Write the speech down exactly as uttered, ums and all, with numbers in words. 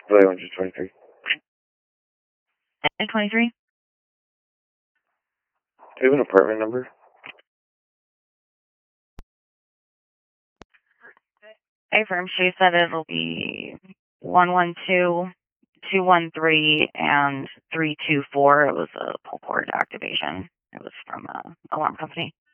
Relay one two twenty-three. And twenty-three? Do you have an apartment number? Affirm, she said it'll be one one two, two one three, and three two four. It was a pull cord activation. It was from a alarm company.